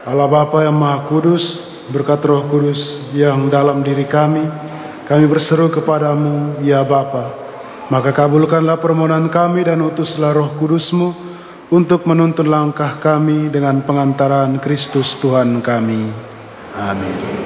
Allah Bapa yang Maha Kudus, berkat Roh Kudus yang dalam diri kami berseru kepadamu, ya Bapa. Maka kabulkanlah permohonan kami dan utuslah Roh Kudus-Mu untuk menuntun langkah kami dengan pengantaran Kristus Tuhan kami. Amin.